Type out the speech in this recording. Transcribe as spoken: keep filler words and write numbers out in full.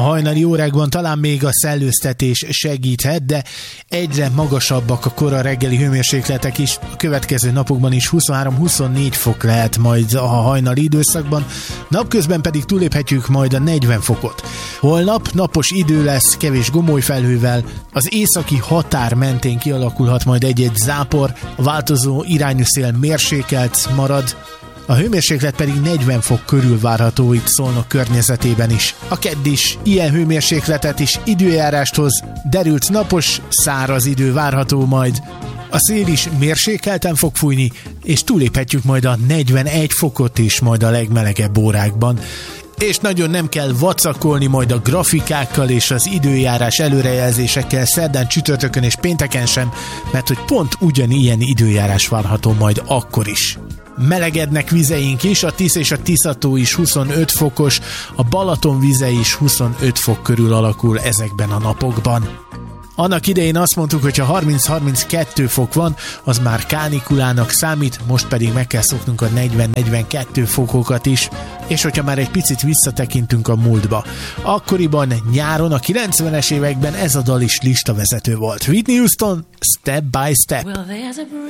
hajnali órákban talán még a szellőztetés segíthet, de egyre magasabbak a kora reggeli hőmérsékletek is. A következő napokban is huszonhárom-huszonnégy fok lehet majd a hajnali időszakban, napközben pedig túléphetjük majd a negyven fokot. Holnap napos idő lesz, kevés gomolyfelhővel, az északi határ mentén kialakulhat majd egy-egy zápor, a változó irányú szél mérsékelt marad, a hőmérséklet pedig negyven fok körül várható itt Szolnok környezetében is. A kedd is ilyen hőmérsékletet is időjárást hoz, derült napos, száraz idő várható majd. A szél is mérsékelten fog fújni, és túléphetjük majd a negyvenegy fokot is majd a legmelegebb órákban. És nagyon nem kell vacakolni majd a grafikákkal és az időjárás előrejelzésekkel szerdán, csütörtökön és pénteken sem, mert hogy pont ugyanilyen időjárás várható majd akkor is. Melegednek vizeink is, a Tisz és a Tiszató is huszonöt fokos, a Balaton vize is huszonöt fok körül alakul ezekben a napokban. Annak idején azt mondtuk, hogy ha harminc-harminckettő fok van, az már kánikulának számít, most pedig meg kell szoknunk a negyven-negyvenkettő fokokat is, és hogyha már egy picit visszatekintünk a múltba. Akkoriban nyáron a kilencvenes években ez a dal is listavezető volt. Whitney Houston, Step by Step.